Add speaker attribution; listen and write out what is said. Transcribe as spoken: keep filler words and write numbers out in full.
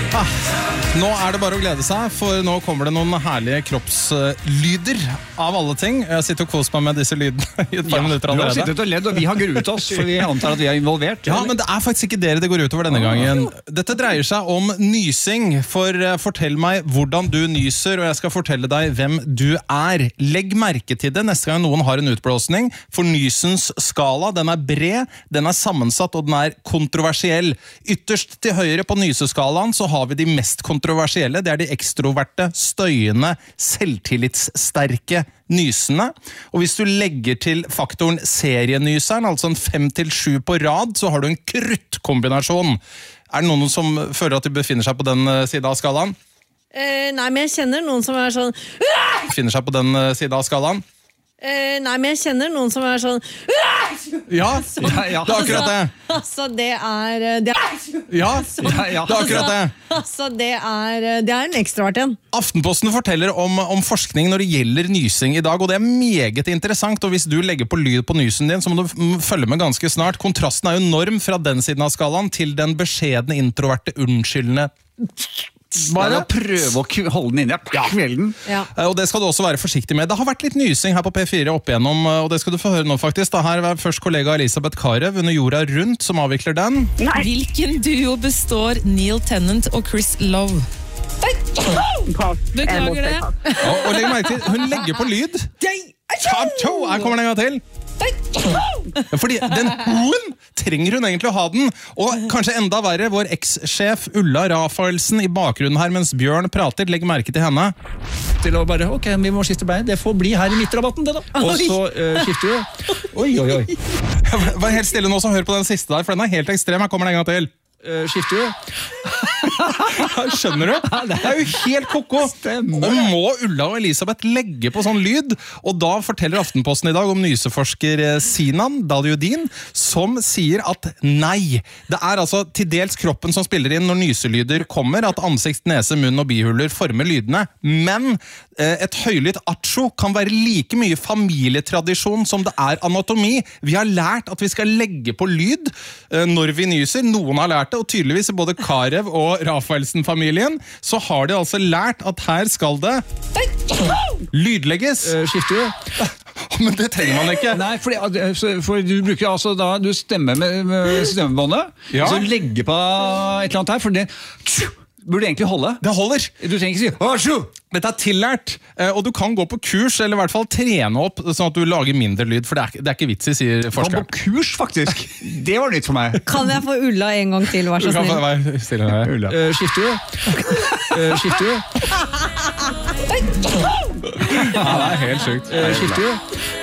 Speaker 1: Ah, nå er det bare å glede seg, for nå kommer det noen herlige kroppslyder av alle ting. Jeg sitter og koser meg med disse lydene i et par
Speaker 2: ja,
Speaker 1: minutter allerede.
Speaker 2: Du har sittet og ledd, og vi har gruet oss, for vi antar at vi er involvert.
Speaker 1: Ja, eller? Men det er faktisk ikke dere det går utover denne gangen. Dette dreier seg om nysing, for uh, fortell meg hvordan du nyser, og jeg skal fortelle deg hvem du er. Legg merke til det neste gang noen har en utblåsning, for nysens skala, den er bred, den er sammensatt, og den er kontroversiell. Ytterst til høyre på nyseskalaen så har vi de mest kontroversielle. Det er de ekstroverte, støyende, selvtillitssterke nysene. Og hvis du legger til faktoren serienyseren, altså en fem til sju på rad, så har du en kruttkombinasjon. Er det noen som føler at de befinner seg på den siden av skalaen?
Speaker 3: Eh, nei, men jeg kjenner noen som er sånn...
Speaker 1: Befinner seg på den siden av skalaen?
Speaker 3: Eh, nei, men jeg kjenner noen som er sånn...
Speaker 1: Ja, ja, ja. Det er akkurat det.
Speaker 3: Altså, det er... Det er
Speaker 1: ja, ja, ja, det er akkurat det.
Speaker 3: Altså, det er, det er en ekstravert igjen.
Speaker 1: Aftenposten forteller om, om forskning når det gjelder nysing i dag, og det er meget interessant, og hvis du legger på lyd på nysen din, så må du følge med ganske snart. Kontrasten er jo enorm fra den siden av skalaen til den beskjedne, introverte, unnskyldende...
Speaker 2: Bare prøve å holde den inne ja. Kvelden.
Speaker 3: Ja.
Speaker 1: Og det skal du også være forsiktig med. Det har vært litt nysing her på P fire opp igjennom, og det skal du få høre nå faktisk. Da her er først kollega Elisabeth Karev under Jorda Rundt som avvikler den.
Speaker 4: Nei. Hvilken duo består Neil Tennant og Chris Love? Beklager det.
Speaker 1: Og, og legg merke til, hun legger på lyd. Her kommer den en gang til. Fordi den hun trenger hun egentlig å ha den. Og kanskje enda verre, vår eks-sjef Ulla Rafaelsen i bakgrunnen her mens Bjørn prater, legg merke til henne.
Speaker 2: Til å bare, ok, vi må skifte bein. Det får bli her i midtrabatten, det da. Og så uh, skifter vi. Oi, oi, oi.
Speaker 1: Vær helt stille nå, så hør på den siste der, for den er helt ekstrem. Her kommer den en gang til.
Speaker 2: Uh, skifter vi.
Speaker 1: Skjønner du? Det er jo helt koko. Og må Ulla og Elisabeth legge på sånn lyd? Og da forteller Aftenposten i dag om nyseforsker Sinan Dalyudin, som sier at nei. Det er altså til dels kroppen som spiller inn når nyselyder kommer, at ansikt, nese, munn og bihuler former lydene. Men eh, et høylytt atsjo kan være like mye familietradisjon som det er anatomi. Vi har lært at vi skal legge på lyd eh, når vi nyser. Noen har lært det, og tydeligvis i både Karev og Rafaelsen-familien, så har de altså lært at her skal det lydlegges.
Speaker 2: Uh, skifter du?
Speaker 1: Men det trenger man ikke.
Speaker 2: Nei, for, for du bruker altså da, du stemmer med, med stemmebåndet, ja. Så legger på et eller annet her, for det burde egentlig holde.
Speaker 1: Det holder.
Speaker 2: Du trenger ikke si «Asjo!»
Speaker 1: Dette er tillært, og du kan gå på kurs, eller i hvert fall trene opp, sånn at du lager mindre lyd, for det er, det er ikke vits i, sier forskeren.
Speaker 2: Kan på kurs, faktisk. Det var nytt for meg.
Speaker 3: Kan jeg få Ulla en gang til, vær så snill?
Speaker 1: Du kan få være stille her.
Speaker 2: Ulla. Uh, skifter du? Uh, skifter du?
Speaker 1: Ja, det er helt sykt.
Speaker 2: Uh, skifter du?